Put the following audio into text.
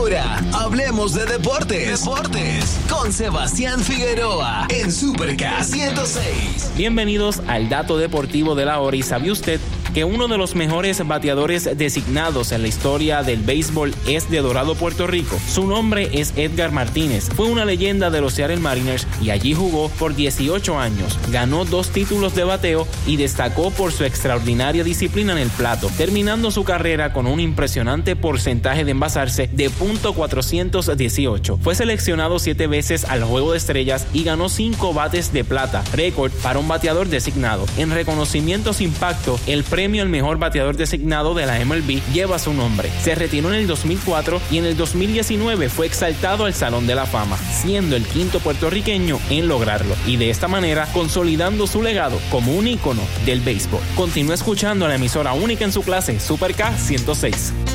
Ahora, hablemos de deportes. Con Sebastián Figueroa en Super K106. Bienvenidos al Dato Deportivo de la Hora. ¿Y sabía usted que uno de los mejores bateadores designados en la historia del béisbol es de Dorado, Puerto Rico? Su nombre es Edgar Martínez. Fue una leyenda de los Seattle Mariners y allí jugó por 18 años. Ganó 2 títulos de bateo y destacó por su extraordinaria disciplina en el plato, terminando su carrera con un impresionante porcentaje de envasarse de .418. Fue seleccionado 7 veces al Juego de Estrellas y ganó 5 bates de plata, récord para un bateador designado. En reconocimiento sin impacto, el premio al mejor bateador designado de la MLB lleva su nombre. Se retiró en el 2004 y en el 2019 fue exaltado al Salón de la Fama, siendo el 5º puertorriqueño en lograrlo y de esta manera consolidando su legado como un ícono del béisbol. Continúa escuchando a la emisora única en su clase, Super K106.